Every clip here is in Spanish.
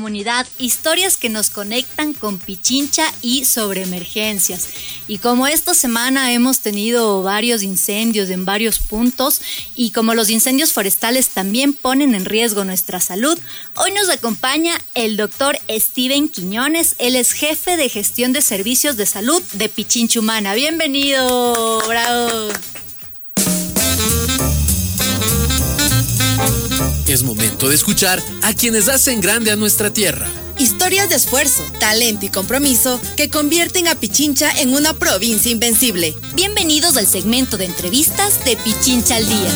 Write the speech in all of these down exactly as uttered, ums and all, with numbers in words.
comunidad, historias que nos conectan con Pichincha y sobre emergencias. Y como esta semana hemos tenido varios incendios en varios puntos y como los incendios forestales también ponen en riesgo nuestra salud, hoy nos acompaña el doctor Steven Quiñones. Él es jefe de gestión de servicios de salud de Pichincha Humana. Bienvenido, bravo. Es momento de escuchar a quienes hacen grande a nuestra tierra. Historias de esfuerzo, talento y compromiso que convierten a Pichincha en una provincia invencible. Bienvenidos al segmento de entrevistas de Pichincha al Día.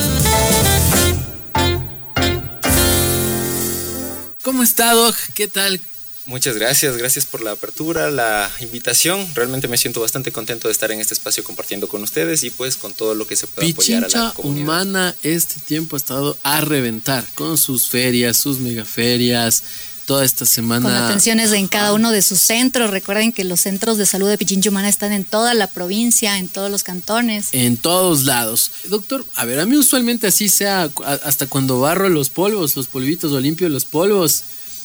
¿Cómo está, Doc? ¿Qué tal? Muchas gracias, gracias por la apertura, la invitación. Realmente me siento bastante contento de estar en este espacio compartiendo con ustedes y pues con todo lo que se pueda apoyar a la comunidad. Pichincha Humana este tiempo ha estado a reventar con sus ferias, sus megaferias, toda esta semana. Con atenciones en cada uno de sus centros. Recuerden que los centros de salud de Pichincha Humana están en toda la provincia, en todos los cantones. En todos lados. Doctor, a ver, a mí usualmente así sea, hasta cuando barro los polvos, los polvitos o limpio los polvos,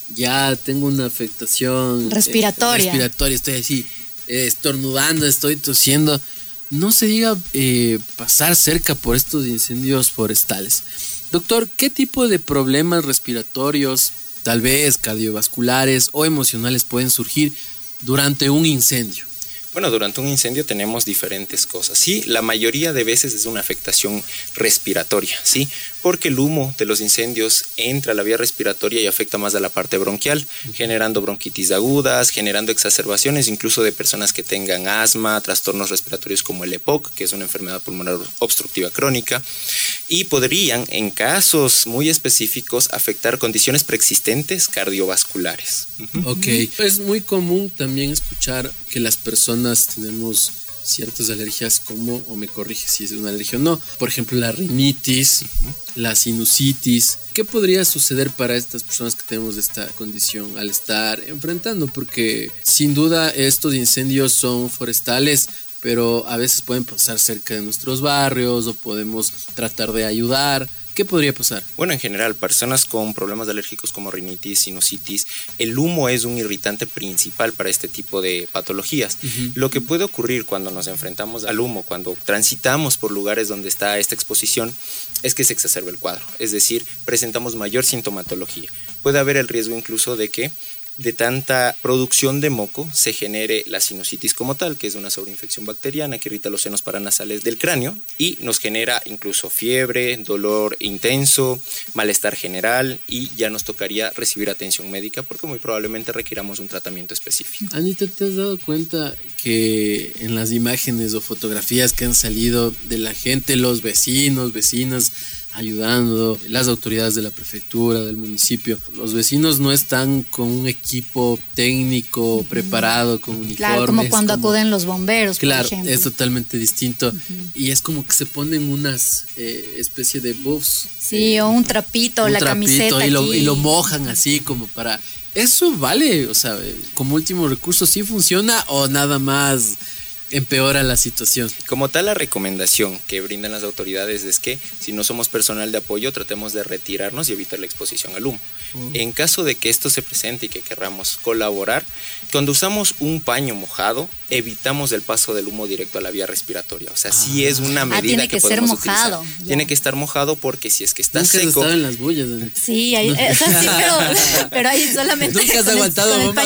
ya tengo una afectación respiratoria. Eh, respiratoria, estoy así eh, estornudando, estoy tosiendo. No se diga eh, pasar cerca por estos incendios forestales. Doctor, ¿qué tipo de problemas respiratorios, tal vez cardiovasculares o emocionales pueden surgir durante un incendio? Bueno, durante un incendio tenemos diferentes cosas, ¿sí? La mayoría de veces es una afectación respiratoria, ¿sí? Porque el humo de los incendios entra a la vía respiratoria y afecta más a la parte bronquial, generando bronquitis agudas, generando exacerbaciones incluso de personas que tengan asma, trastornos respiratorios como el E P O C, que es una enfermedad pulmonar obstructiva crónica, y podrían, en casos muy específicos, afectar condiciones preexistentes cardiovasculares. Ok, es muy común también escuchar que las personas tenemos ciertas alergias como, o me corrige si es una alergia o no, por ejemplo la rinitis, uh-huh. la sinusitis. ¿Qué podría suceder para estas personas que tenemos esta condición al estar enfrentando? Porque sin duda estos incendios son forestales, pero a veces pueden pasar cerca de nuestros barrios o podemos tratar de ayudar. ¿Qué podría pasar? Bueno, en general, personas con problemas alérgicos como rinitis, sinusitis, el humo es un irritante principal para este tipo de patologías. Uh-huh. Lo que puede ocurrir cuando nos enfrentamos al humo, cuando transitamos por lugares donde está esta exposición, es que se exacerba el cuadro. Es decir, presentamos mayor sintomatología. Puede haber el riesgo incluso de que de tanta producción de moco se genere la sinusitis como tal, que es una sobreinfección bacteriana que irrita los senos paranasales del cráneo y nos genera incluso fiebre, dolor intenso, malestar general y ya nos tocaría recibir atención médica porque muy probablemente requiramos un tratamiento específico. Anita, ¿te has dado cuenta que en las imágenes o fotografías que han salido de la gente, los vecinos, vecinas, ayudando, las autoridades de la prefectura, del municipio, los vecinos no están con un equipo técnico uh-huh. preparado, con uniformes? Claro, como cuando como, acuden los bomberos, claro, por ejemplo. Es totalmente distinto. Uh-huh. Y es como que se ponen unas eh, especie de buffs. Sí, eh, o un trapito, un la trapito, camiseta y lo, aquí. y lo mojan así como para... ¿Eso vale? O sea, como último recurso, ¿sí funciona o nada más empeora la situación? Como tal, la recomendación que brindan las autoridades es que si no somos personal de apoyo, tratemos de retirarnos y evitar la exposición al humo. Uh-huh. En caso de que esto se presente y que querramos colaborar, cuando usamos un paño mojado, evitamos el paso del humo directo a la vía respiratoria. O sea, ah. sí es una medida ah, tiene que, que podemos ser mojado, utilizar. Ya. Tiene que estar mojado porque si es que está Nunca seco... Nunca has estado en las bullas. ¿No? Sí, ahí, o sea, sí, pero, pero ahí solamente... Nunca has aguantado bombas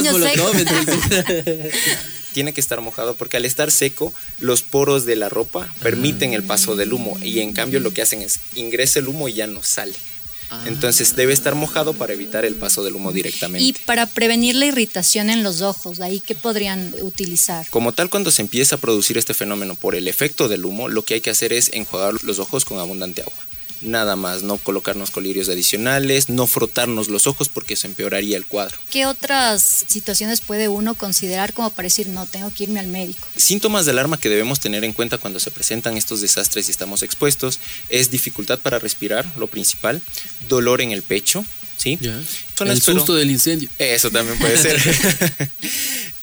molotov. Tiene que estar mojado porque al estar seco los poros de la ropa permiten el paso del humo y en cambio lo que hacen es ingresa el humo y ya no sale. Entonces debe estar mojado para evitar el paso del humo directamente. Y para prevenir la irritación en los ojos, ¿ahí qué podrían utilizar? Como tal, cuando se empieza a producir este fenómeno por el efecto del humo, lo que hay que hacer es enjuagar los ojos con abundante agua. Nada más, no colocarnos colirios adicionales, no frotarnos los ojos porque eso empeoraría el cuadro. ¿Qué otras situaciones puede uno considerar como para decir, no, tengo que irme al médico? Síntomas de alarma que debemos tener en cuenta cuando se presentan estos desastres y estamos expuestos es dificultad para respirar, lo principal, dolor en el pecho, ¿sí? Ya. El susto del incendio. Eso también puede ser.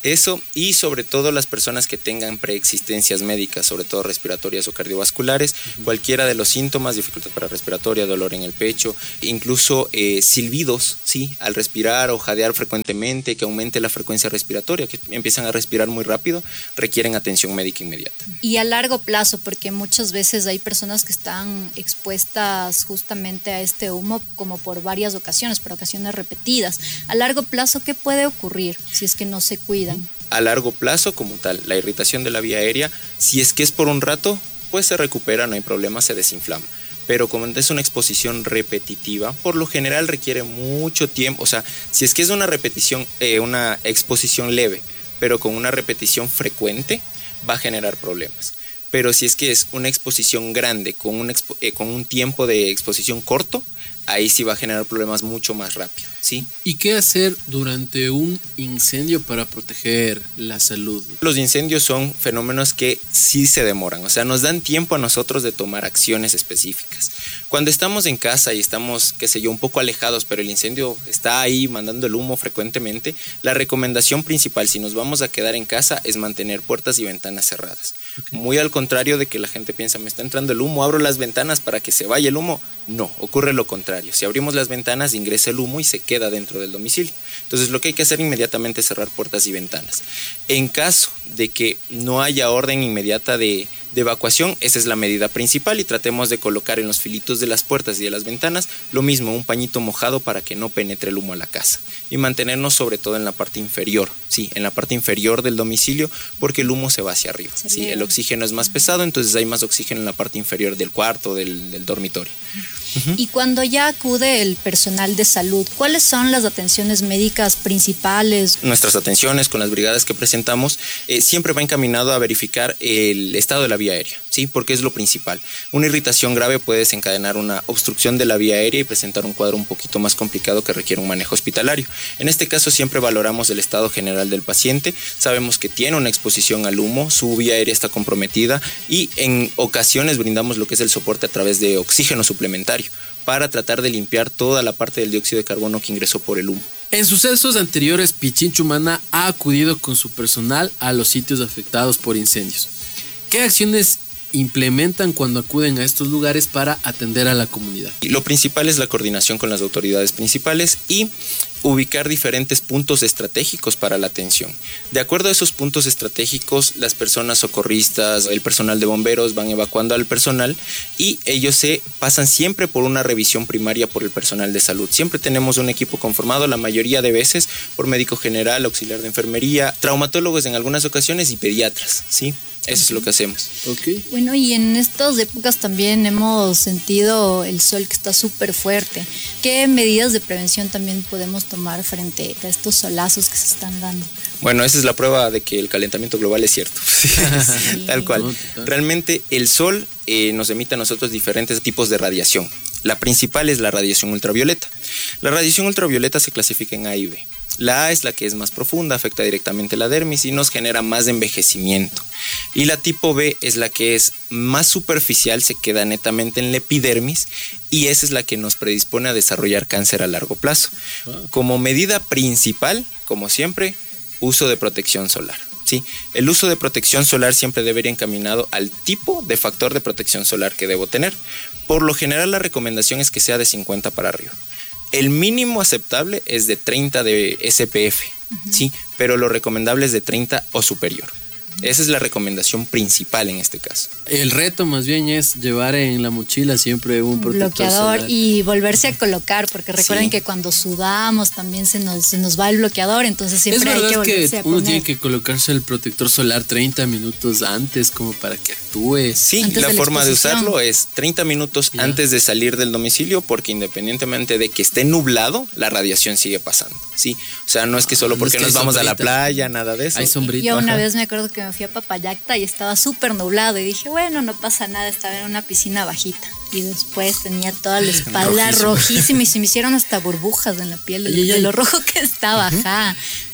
Eso, y sobre todo las personas que tengan preexistencias médicas, sobre todo respiratorias o cardiovasculares, uh-huh. cualquiera de los síntomas, dificultad para respiratoria, dolor en el pecho, incluso eh, silbidos, ¿sí? Al respirar o jadear frecuentemente, que aumente la frecuencia respiratoria, que empiezan a respirar muy rápido, requieren atención médica inmediata. Y a largo plazo, porque muchas veces hay personas que están expuestas justamente a este humo como por varias ocasiones, por ocasiones repetidas. A largo plazo, ¿qué puede ocurrir si es que no se cuidan? A largo plazo, como tal, la irritación de la vía aérea, si es que es por un rato, pues se recupera, no hay problema, se desinflama. Pero como es una exposición repetitiva, por lo general requiere mucho tiempo. O sea, si es que es una repetición, eh, una exposición leve, pero con una repetición frecuente, va a generar problemas. Pero si es que es una exposición grande, con un, expo- eh, con un tiempo de exposición corto, ahí sí va a generar problemas mucho más rápido, ¿sí? ¿Y qué hacer durante un incendio para proteger la salud? Los incendios son fenómenos que sí se demoran, o sea, nos dan tiempo a nosotros de tomar acciones específicas. Cuando estamos en casa y estamos, qué sé yo, un poco alejados, pero el incendio está ahí mandando el humo frecuentemente, la recomendación principal, si nos vamos a quedar en casa, es mantener puertas y ventanas cerradas. Okay. Muy al contrario de que la gente piensa, me está entrando el humo, abro las ventanas para que se vaya el humo. No, ocurre lo contrario. Si abrimos las ventanas, ingresa el humo y se queda dentro del domicilio. Entonces lo que hay que hacer inmediatamente es cerrar puertas y ventanas. En caso de que no haya orden inmediata de, de evacuación, esa es la medida principal, y tratemos de colocar en los filitos de las puertas y de las ventanas lo mismo, un pañito mojado para que no penetre el humo a la casa, y mantenernos sobre todo en la parte inferior, sí, en la parte inferior del domicilio, porque el humo se va hacia arriba, sí, el oxígeno es más pesado, entonces hay más oxígeno en la parte inferior del cuarto, del, del dormitorio. Uh-huh. Y cuando ya acude el personal de salud, ¿cuáles son las atenciones médicas principales? Nuestras atenciones con las brigadas que presentamos eh, siempre va encaminado a verificar el estado de la vía aérea, ¿sí? Porque es lo principal. Una irritación grave puede desencadenar una obstrucción de la vía aérea y presentar un cuadro un poquito más complicado que requiere un manejo hospitalario. En este caso siempre valoramos el estado general del paciente, sabemos que tiene una exposición al humo, su vía aérea está comprometida y en ocasiones brindamos lo que es el soporte a través de oxígeno suplementario para tratar de limpiar toda la parte del dióxido de carbono que ingresó por el humo. En sucesos anteriores, Pichincha Humana ha acudido con su personal a los sitios afectados por incendios. ¿Qué acciones implementan cuando acuden a estos lugares para atender a la comunidad? Lo principal es la coordinación con las autoridades principales y ubicar diferentes puntos estratégicos para la atención. De acuerdo a esos puntos estratégicos, las personas socorristas, el personal de bomberos van evacuando al personal y ellos se pasan siempre por una revisión primaria por el personal de salud. Siempre tenemos un equipo conformado, la mayoría de veces, por médico general, auxiliar de enfermería, traumatólogos en algunas ocasiones y pediatras, ¿sí? Eso es lo que hacemos. Okay. Bueno, y en estas épocas también hemos sentido el sol que está súper fuerte. ¿Qué medidas de prevención también podemos tomar frente a estos solazos que se están dando? Bueno, esa es la prueba de que el calentamiento global es cierto. Sí. Tal cual. No, realmente el sol eh, nos emite a nosotros diferentes tipos de radiación. La principal es la radiación ultravioleta. La radiación ultravioleta se clasifica en A y B. La A es la que es más profunda, afecta directamente la dermis y nos genera más envejecimiento. Y la tipo B es la que es más superficial, se queda netamente en la epidermis y esa es la que nos predispone a desarrollar cáncer a largo plazo. Wow. Como medida principal, como siempre, uso de protección solar. ¿Sí? El uso de protección solar siempre debe ir encaminado al tipo de factor de protección solar que debo tener. Por lo general la recomendación es que sea de cincuenta para arriba. El mínimo aceptable es de treinta de S P F, uh-huh. ¿sí? Pero lo recomendable es de treinta o superior. Esa es la recomendación principal en este caso. El reto más bien es llevar en la mochila siempre un protector bloqueador solar. Y volverse a colocar, porque recuerden sí. que cuando sudamos también se nos, se nos va el bloqueador, entonces siempre hay que volverse que a poner. Uno tiene que colocarse el protector solar treinta minutos antes como para que actúe. Sí, antes la de forma la de usarlo es treinta minutos ya. Antes de salir del domicilio, porque independientemente de que esté nublado, la radiación sigue pasando, ¿sí? O sea, no es que solo porque no es que nos vamos sombritas. A la playa, nada de eso. Hay sombrita. Yo una Ajá. vez me acuerdo que me fui a Papayacta y estaba súper nublado y dije, bueno, no pasa nada, estaba en una piscina bajita. Y después tenía toda la espalda rojísima, rojísima y se me hicieron hasta burbujas en la piel de, de lo rojo que estaba, uh-huh. ajá.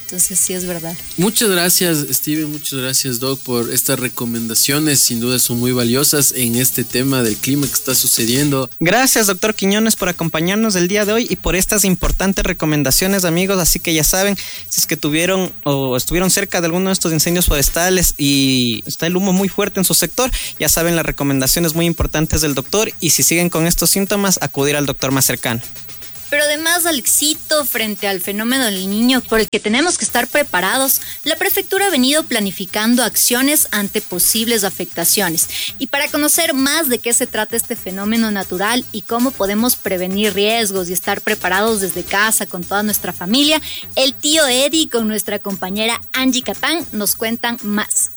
Entonces sí es verdad. Muchas gracias, Steven, muchas gracias, Doc, por estas recomendaciones. Sin duda son muy valiosas en este tema del clima que está sucediendo. Gracias, doctor Quiñones, por acompañarnos el día de hoy y por estas importantes recomendaciones, amigos. Así que ya saben, si es que tuvieron o estuvieron cerca de alguno de estos incendios forestales y está el humo muy fuerte en su sector, ya saben las recomendaciones muy importantes del doctor, y si siguen con estos síntomas, acudir al doctor más cercano. Pero además, Alexito, frente al fenómeno del Niño por el que tenemos que estar preparados, la prefectura ha venido planificando acciones ante posibles afectaciones. Y para conocer más de qué se trata este fenómeno natural y cómo podemos prevenir riesgos y estar preparados desde casa con toda nuestra familia, el tío Eddie con nuestra compañera Angie Catán nos cuentan más.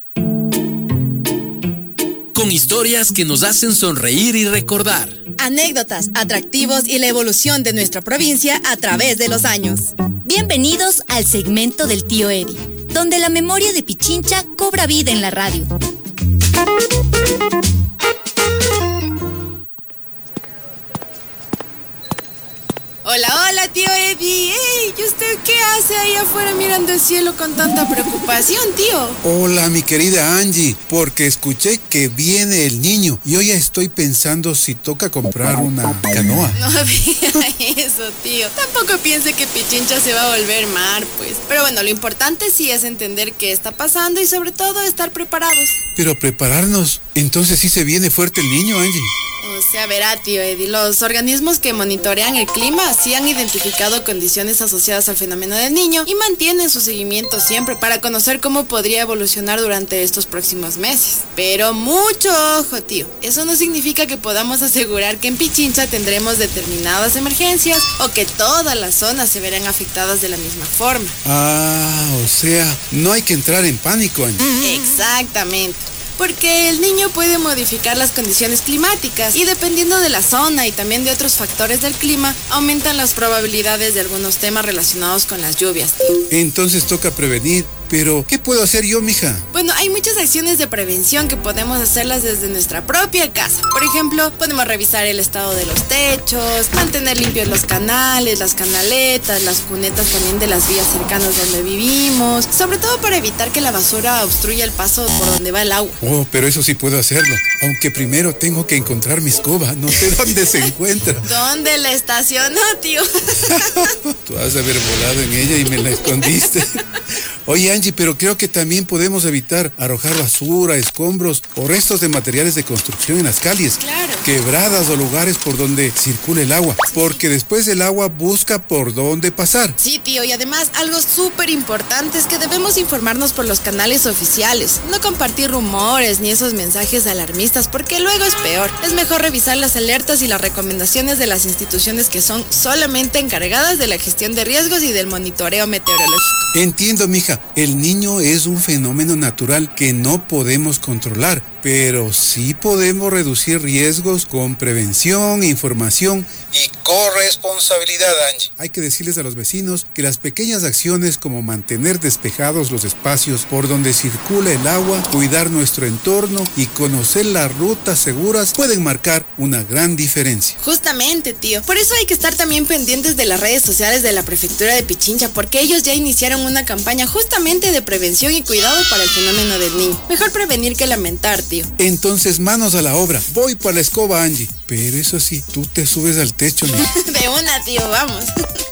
Con historias que nos hacen sonreír y recordar. Anécdotas, atractivos y la evolución de nuestra provincia a través de los años. Bienvenidos al segmento del tío Eddie, donde la memoria de Pichincha cobra vida en la radio. Hola, hola, tío Eddie. Ey, ¿y usted qué hace ahí afuera mirando el cielo con tanta preocupación, tío? Hola, mi querida Angie, porque escuché que viene el niño y hoy estoy pensando si toca comprar una canoa. No diga eso, tío. Tampoco piense que Pichincha se va a volver mar, pues. Pero bueno, lo importante sí es entender qué está pasando y sobre todo estar preparados. Pero prepararnos, entonces sí se viene fuerte el niño, Angie. O sea, verá, tío Eddie, los organismos que monitorean el clima sí han identificado condiciones asociadas al fenómeno del Niño y mantienen su seguimiento siempre para conocer cómo podría evolucionar durante estos próximos meses. Pero mucho ojo, tío. Eso no significa que podamos asegurar que en Pichincha tendremos determinadas emergencias o que todas las zonas se verán afectadas de la misma forma. Ah, o sea, no hay que entrar en pánico, Angie. Exactamente. Porque el Niño puede modificar las condiciones climáticas y dependiendo de la zona y también de otros factores del clima, aumentan las probabilidades de algunos temas relacionados con las lluvias, tío. Entonces toca prevenir. Pero, ¿qué puedo hacer yo, mija? Bueno, hay muchas acciones de prevención que podemos hacerlas desde nuestra propia casa. Por ejemplo, podemos revisar el estado de los techos, mantener limpios los canales, las canaletas, las cunetas también de las vías cercanas donde vivimos. Sobre todo para evitar que la basura obstruya el paso por donde va el agua. Oh, pero eso sí puedo hacerlo. Aunque primero tengo que encontrar mi escoba. No sé dónde se encuentra. ¿Dónde la estacionó, tío? Tú has de haber volado en ella y me la escondiste. Oye, Angie, pero creo que también podemos evitar arrojar basura, escombros o restos de materiales de construcción en las calles, Claro. quebradas o lugares por donde circula el agua, porque después el agua busca por dónde pasar. Sí, tío, y además algo súper importante es que debemos informarnos por los canales oficiales, no compartir rumores ni esos mensajes alarmistas, porque luego es peor. Es mejor revisar las alertas y las recomendaciones de las instituciones que son solamente encargadas de la gestión de riesgos y del monitoreo meteorológico. Entiendo, mija, el niño es un fenómeno natural que no podemos controlar, pero sí podemos reducir riesgos con prevención, información y corresponsabilidad, Angie. Hay que decirles a los vecinos que las pequeñas acciones como mantener despejados los espacios por donde circula el agua, cuidar nuestro entorno y conocer las rutas seguras pueden marcar una gran diferencia. Justamente, tío. Por eso hay que estar también pendientes de las redes sociales de la Prefectura de Pichincha, porque ellos ya iniciaron una campaña justamente de prevención y cuidado para el fenómeno del Niño. Mejor prevenir que lamentar, tío. Entonces, manos a la obra. Voy para la escoba, Angie. Pero eso sí, tú te subes al techo, ¿no? De una, tío, vamos.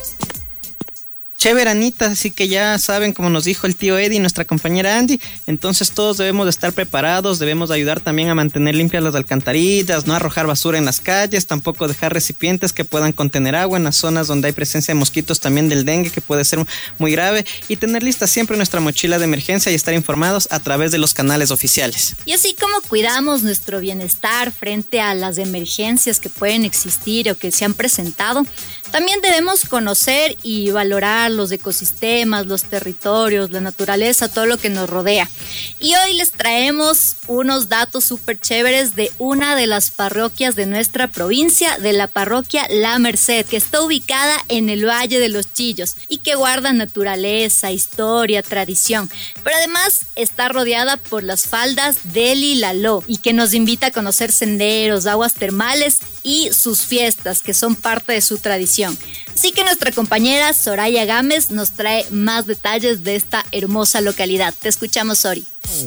Chévere, Anita, así que ya saben, como nos dijo el tío Eddie y nuestra compañera Angie, entonces todos debemos de estar preparados, debemos de ayudar también a mantener limpias las alcantarillas, no arrojar basura en las calles, tampoco dejar recipientes que puedan contener agua en las zonas donde hay presencia de mosquitos también del dengue, que puede ser muy grave, y tener lista siempre nuestra mochila de emergencia y estar informados a través de los canales oficiales. Y así como cuidamos nuestro bienestar frente a las emergencias que pueden existir o que se han presentado, también debemos conocer y valorar los ecosistemas, los territorios, la naturaleza, todo lo que nos rodea. Y hoy les traemos unos datos súper chéveres de una de las parroquias de nuestra provincia, de la parroquia La Merced, que está ubicada en el Valle de los Chillos y que guarda naturaleza, historia, tradición. Pero además está rodeada por las faldas del Ilaló y que nos invita a conocer senderos, aguas termales y sus fiestas, que son parte de su tradición. Así que nuestra compañera Soraya Gámez nos trae más detalles de esta hermosa localidad. Te escuchamos, Sori.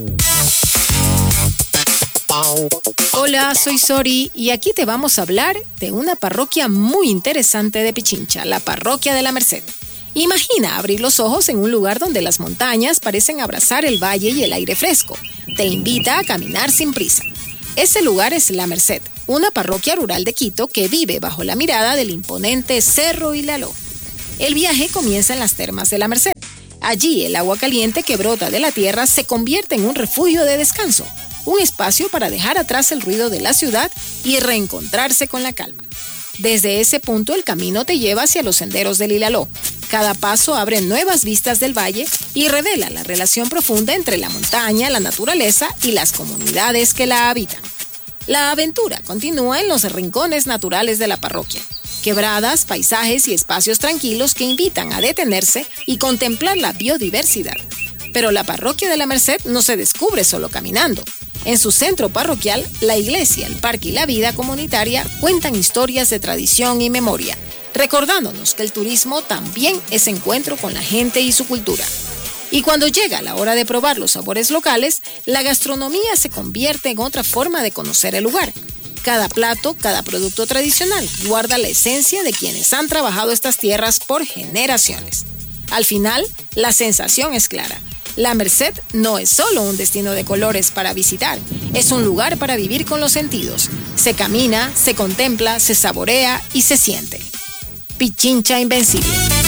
Hola, soy Sori y aquí te vamos a hablar de una parroquia muy interesante de Pichincha, la parroquia de la Merced. Imagina abrir los ojos en un lugar donde las montañas parecen abrazar el valle y el aire fresco. Te invita a caminar sin prisa. Ese lugar es La Merced, una parroquia rural de Quito que vive bajo la mirada del imponente Cerro Ilaló. El viaje comienza en las termas de La Merced. Allí el agua caliente que brota de la tierra se convierte en un refugio de descanso, un espacio para dejar atrás el ruido de la ciudad y reencontrarse con la calma. Desde ese punto el camino te lleva hacia los senderos del Ilaló. Cada paso abre nuevas vistas del valle y revela la relación profunda entre la montaña, la naturaleza y las comunidades que la habitan. La aventura continúa en los rincones naturales de la parroquia. Quebradas, paisajes y espacios tranquilos que invitan a detenerse y contemplar la biodiversidad. Pero la parroquia de la Merced no se descubre solo caminando. En su centro parroquial, la iglesia, el parque y la vida comunitaria cuentan historias de tradición y memoria, recordándonos que el turismo también es encuentro con la gente y su cultura. Y cuando llega la hora de probar los sabores locales, la gastronomía se convierte en otra forma de conocer el lugar. Cada plato, cada producto tradicional guarda la esencia de quienes han trabajado estas tierras por generaciones. Al final, la sensación es clara. La Merced no es solo un destino de colores para visitar, es un lugar para vivir con los sentidos. Se camina, se contempla, se saborea y se siente. Pichincha Invencible.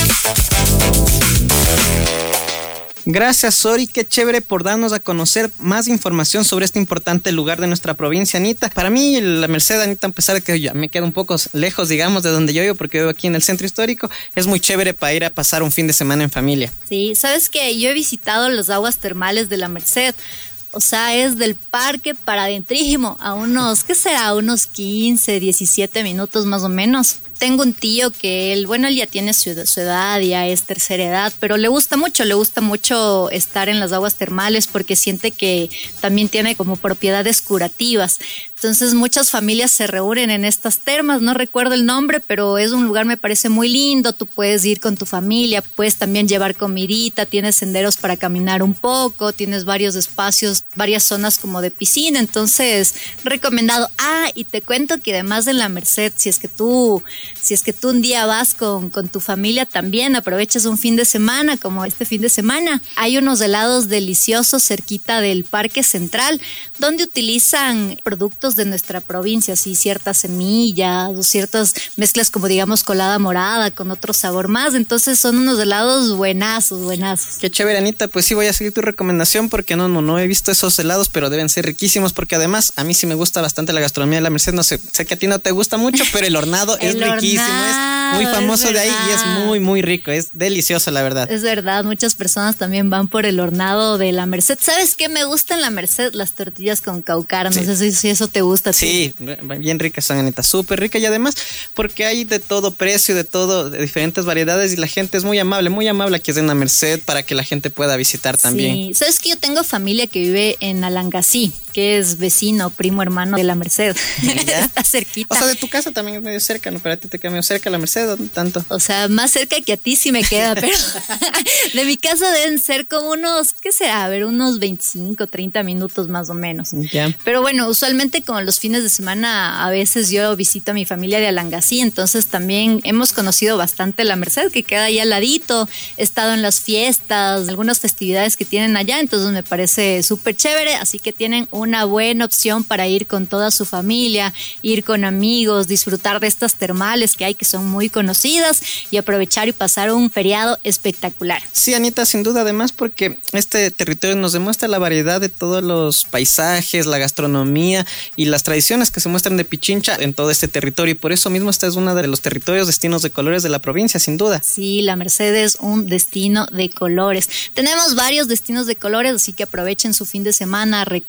Gracias, Sori, qué chévere por darnos a conocer más información sobre este importante lugar de nuestra provincia, Anita. Para mí, La Merced, Anita, a pesar de que ya me queda un poco lejos, digamos, de donde yo vivo, porque vivo aquí en el centro histórico, es muy chévere para ir a pasar un fin de semana en familia. Sí, ¿sabes qué? Yo he visitado las aguas termales de La Merced. O sea, es del parque para adentrísimo, a unos, ¿qué será? Unos quince, diecisiete minutos más o menos. Tengo un tío que él, bueno, él ya tiene su, su edad, ya es tercera edad, pero le gusta mucho, le gusta mucho estar en las aguas termales porque siente que también tiene como propiedades curativas. Entonces muchas familias se reúnen en estas termas, no recuerdo el nombre, pero es un lugar, me parece muy lindo. Tú puedes ir con tu familia, puedes también llevar comidita, tienes senderos para caminar un poco, tienes varios espacios, varias zonas como de piscina, entonces recomendado. Ah, y te cuento que además en La Merced, si es que tú, si es que tú un día vas con, con tu familia también, aprovechas un fin de semana, como este fin de semana, hay unos helados deliciosos cerquita del Parque Central, donde utilizan productos de nuestra provincia, así ciertas semillas o ciertas mezclas como digamos colada morada con otro sabor más, entonces son unos helados buenazos, buenazos. Qué chévere, Anita, pues sí voy a seguir tu recomendación porque no, no, no he visto esos helados, pero deben ser riquísimos porque además a mí sí me gusta bastante la gastronomía de La Merced, no sé, sé que a ti no te gusta mucho, pero el hornado es el riquísimo, hornado, es muy famoso de ahí y es muy, muy rico, es delicioso la verdad. Es verdad, muchas personas también van por el hornado de La Merced. ¿Sabes qué me gusta en La Merced? Las tortillas con caucara, no sí. sé si, si eso te gusta. Sí, ¿tú? Bien ricas son, Anita, súper rica y además porque hay de todo precio, de todo, de diferentes variedades y la gente es muy amable, muy amable aquí en La Merced para que la gente pueda visitar también. Sí, sabes que yo tengo familia que vive en Alangasí, que es vecino, primo, hermano de La Merced. Está cerquita. O sea, de tu casa también es medio cerca, ¿no? Para ti te queda medio cerca La Merced, ¿o no tanto? O sea, más cerca que a ti sí me queda, pero de mi casa deben ser como unos, ¿qué será? A ver, unos veinticinco, treinta minutos más o menos. Ya. Pero bueno, usualmente como los fines de semana a veces yo visito a mi familia de Alangasí, entonces también hemos conocido bastante La Merced, que queda ahí al ladito, he estado en las fiestas, algunas festividades que tienen allá, entonces me parece súper chévere, así que tienen una buena opción para ir con toda su familia, ir con amigos, disfrutar de estas termales que hay que son muy conocidas y aprovechar y pasar un feriado espectacular. Sí, Anita, sin duda, además porque este territorio nos demuestra la variedad de todos los paisajes, la gastronomía y las tradiciones que se muestran de Pichincha en todo este territorio y por eso mismo este es uno de los territorios destinos de colores de la provincia, sin duda. Sí, La Merced es un destino de colores. Tenemos varios destinos de colores, así que aprovechen su fin de semana, recorran Pichincha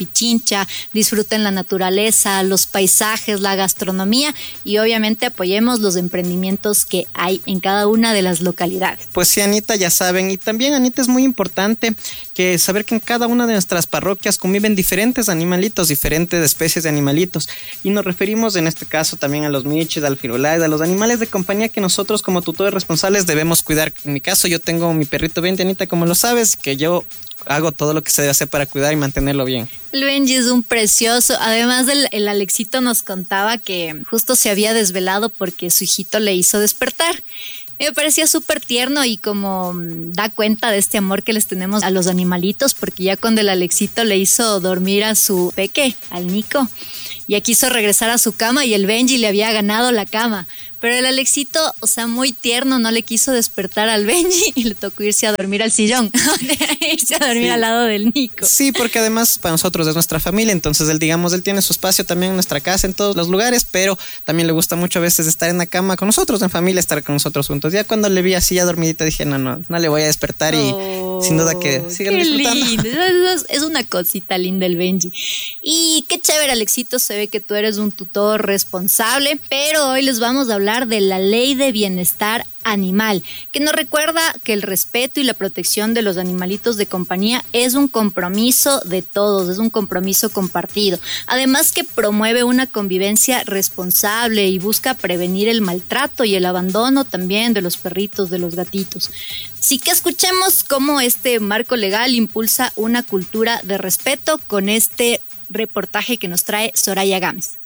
Pichincha, disfruten la naturaleza, los paisajes, la gastronomía y obviamente apoyemos los emprendimientos que hay en cada una de las localidades. Pues sí, Anita, ya saben. Y también, Anita, es muy importante que saber que en cada una de nuestras parroquias conviven diferentes animalitos, diferentes especies de animalitos. Y nos referimos en este caso también a los michis, al firulais, a los animales de compañía que nosotros como tutores responsables debemos cuidar. En mi caso, yo tengo mi perrito Benji, Anita, como lo sabes, que yo hago todo lo que se debe hacer para cuidar y mantenerlo bien. El Benji es un precioso. Además, el, el Alexito nos contaba que justo se había desvelado porque su hijito le hizo despertar. Me parecía súper tierno y como da cuenta de este amor que les tenemos a los animalitos, porque ya cuando el Alexito le hizo dormir a su peque, al Nico, ya quiso regresar a su cama y el Benji le había ganado la cama. Pero el Alexito, o sea, muy tierno, no le quiso despertar al Benji y le tocó irse a dormir al sillón, irse a dormir sí. al lado del Nico. Sí, porque además para nosotros es nuestra familia, entonces él, digamos, él tiene su espacio también en nuestra casa, en todos los lugares, pero también le gusta mucho a veces estar en la cama con nosotros, en familia, estar con nosotros juntos. Ya cuando le vi así ya dormidita dije, no, no, no le voy a despertar y oh, sin duda que sigan disfrutando. Lindo. Es, es una cosita linda el Benji. Y qué chévere, Alexito, se ve que tú eres un tutor responsable, pero hoy les vamos a hablar de la Ley de Bienestar Animal, que nos recuerda que el respeto y la protección de los animalitos de compañía es un compromiso de todos, es un compromiso compartido. Además que promueve una convivencia responsable y busca prevenir el maltrato y el abandono también de los perritos, de los gatitos. Así que escuchemos cómo este marco legal impulsa una cultura de respeto con este reportaje que nos trae Soraya Gámez.